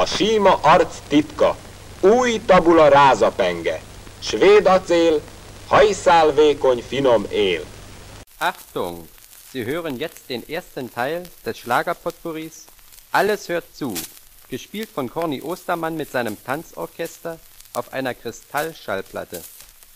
síma arc titka, új tabula rázapenge, svéd acél, hajszál vékony finom él. Achtung! Sie hören jetzt den ersten Teil des Schlagerpotpourris Alles hört zu, gespielt von Corny Ostermann mit seinem Tanzorchester auf einer Kristallschallplatte.